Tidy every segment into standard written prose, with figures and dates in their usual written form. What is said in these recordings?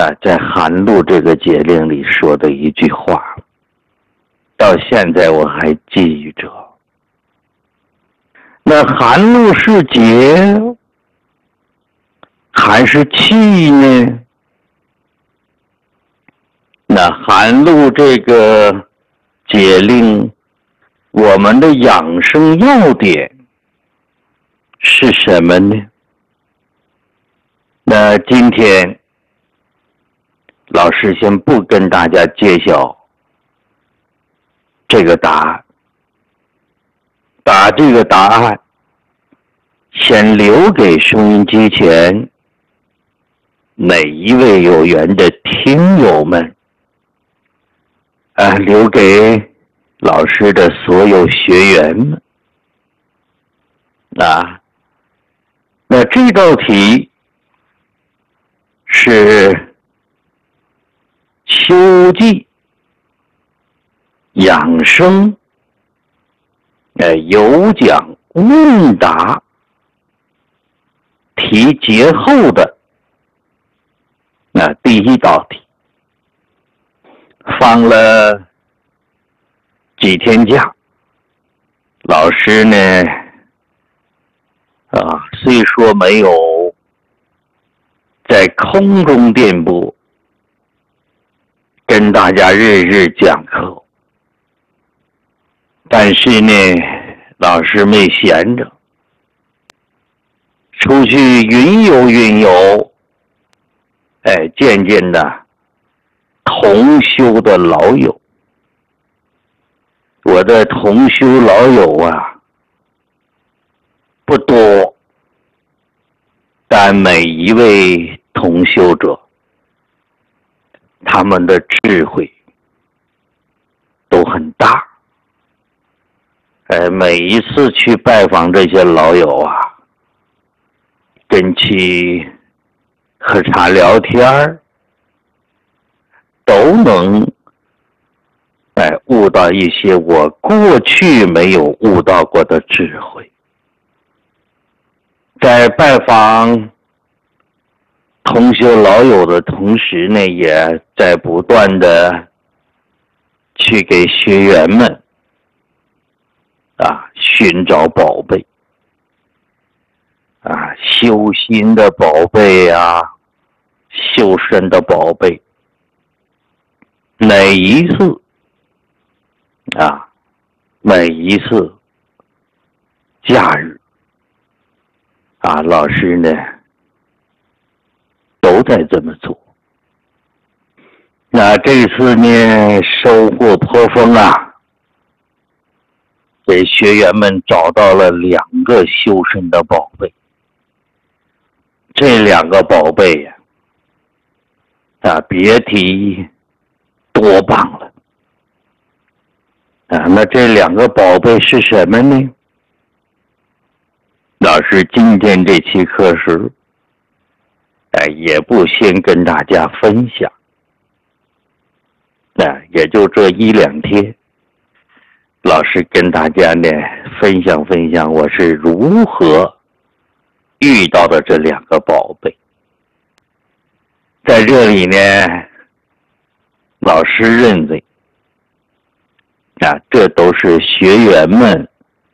在寒露这个节令里说的一句话，到现在我还记着。那寒露是节还是气呢？那寒露这个节令，我们的养生要点是什么呢？那今天老师先不跟大家揭晓这个答案，把这个答案先留给收音机前每一位有缘的听友们，留给老师的所有学员们。那这道题是秋季养生有奖问答题节后的第一道题。放了几天假，老师呢虽说没有在空中电波跟大家日日讲课，但是呢老师没闲着，出去云游，见见的同修的老友。我的同修老友不多，但每一位同修者他们的智慧都很大。每一次去拜访这些老友跟其喝茶聊天都能悟到一些我过去没有悟到过的智慧。在拜访同修老友的同时呢，也在不断的去给学员们寻找宝贝修心的宝贝修身的宝贝。每一次假日老师呢都在这么做。那这次呢收获颇丰给学员们找到了2个修身的宝贝。这2个宝贝别提多棒了。那这2个宝贝是什么呢？老师今天这期课时也不先跟大家分享，也就这1-2天，老师跟大家呢分享我是如何遇到的这2个宝贝。在这里呢，老师认为这都是学员们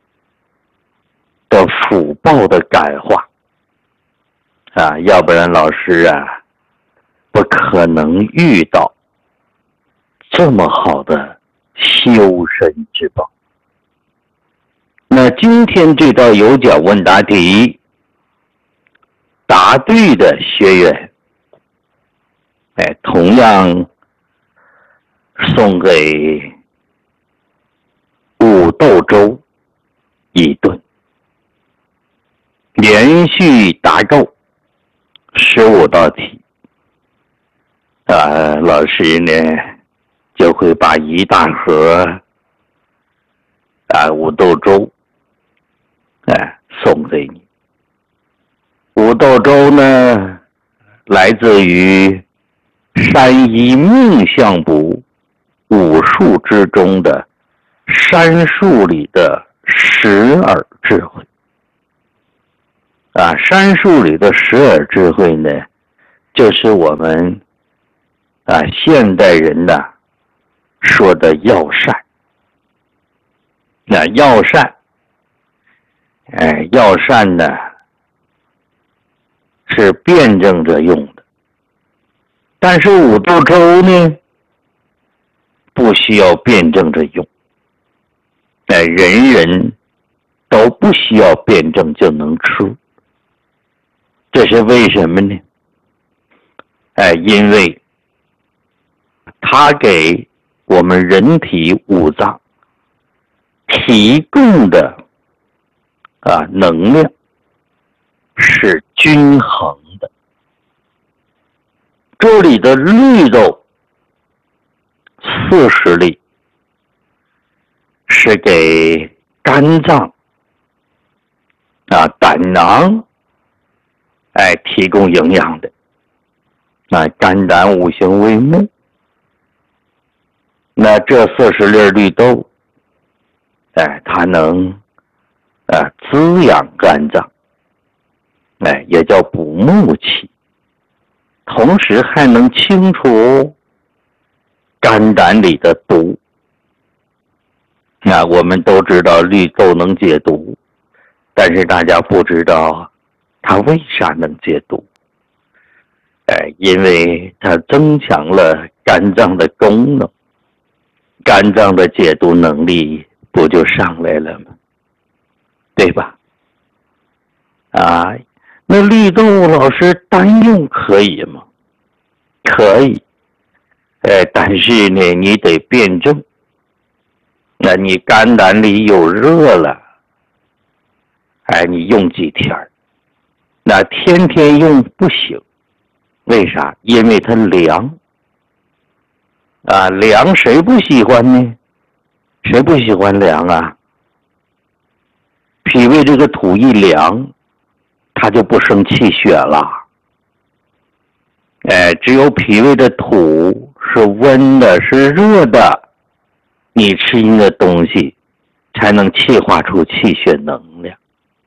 的福报的感化要不然老师不可能遇到这么好的修身之宝。那今天这道有奖问答题答对的学员同样送给五豆粥1顿，连续答够15道题老师呢就会把1大盒五豆粥送给你。五豆粥呢来自于山医命相卜5术之中的山术里的10耳智慧山术里的10耳智慧呢，就是我们现代人呢说的药膳。那药膳，药膳呢是辩证着用的，但是五豆粥呢不需要辩证着用，人人都不需要辩证就能吃，这是为什么呢？因为它给我们人体五脏提供的能量是均衡的。这里的绿豆40粒是给肝脏胆囊提供营养的。肝胆五行为木，那这40粒绿豆它能滋养肝脏，也叫补木气，同时还能清除肝胆里的毒。我们都知道绿豆能解毒，但是大家不知道它为啥能解毒。因为它增强了肝脏的功能，肝脏的解毒能力不就上来了吗？对吧？那绿豆老师单用可以吗？可以，但是呢，你得辩证。那你肝胆里有热了，你用几天，那天天用不行。为啥？因为它凉。凉谁不喜欢呢？谁不喜欢凉啊？脾胃这个土一凉，它就不生气血了。只有脾胃的土是温的，是热的，你吃进的东西才能气化出气血能量。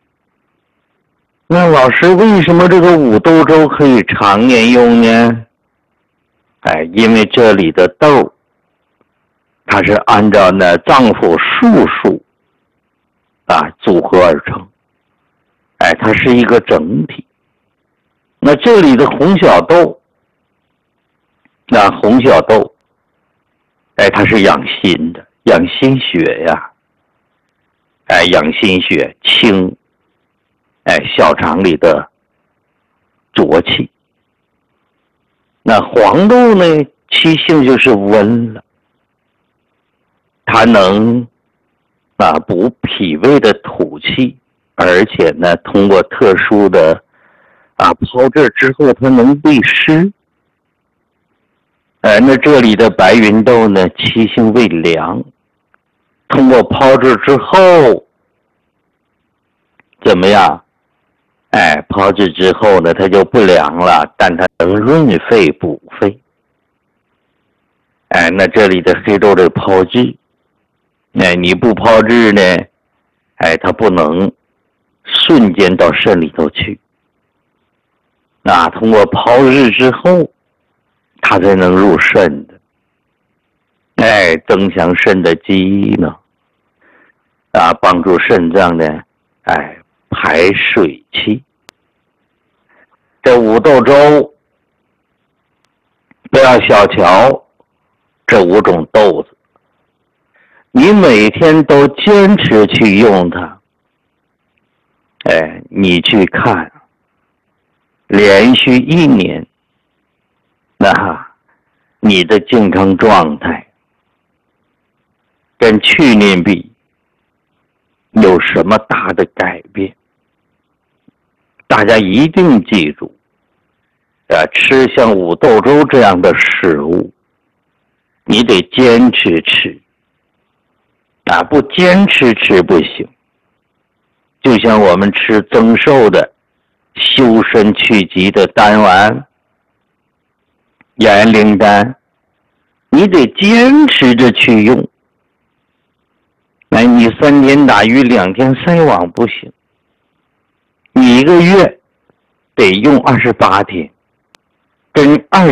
那老师，为什么这个五豆粥可以常年用呢？因为这里的豆它是按照呢脏腑术数组合而成，它是一个整体。那这里的红小豆，红小豆它是养心的，养心血呀，养心血，清小肠里的浊气。那黄豆呢，其性就是温了，它能补脾胃的土气，而且呢通过特殊的泡制之后它能利湿。那这里的白芸豆呢，其性为凉，通过泡制之后怎么样？泡制之后呢，它就不凉了，但它能润肺补肺。那这里的黑豆的泡制，你不泡制呢，它不能瞬间到肾里头去。通过泡制之后，它才能入肾的。增强肾的机能，帮助肾脏呢，排水气。这五豆粥不要小瞧这5种豆子，你每天都坚持去用它，你去看，连续1年，那你的健康状态跟去年比有什么大的改变？大家一定记住，吃像五豆粥这样的食物，你得坚持吃，不坚持吃不行。就像我们吃增寿的、修身去疾的丹丸、延灵丹，你得坚持着去用。你3天打鱼2天晒网不行，你1个月得用28天，跟